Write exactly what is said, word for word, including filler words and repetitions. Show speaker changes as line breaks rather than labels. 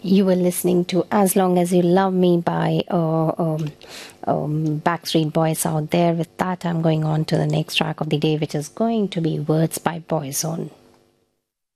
You were listening to As Long As You Love Me by uh, um, um, Backstreet Boys out there. With that, I'm going on to the next track of the day, which is going to be Words by Boyzone.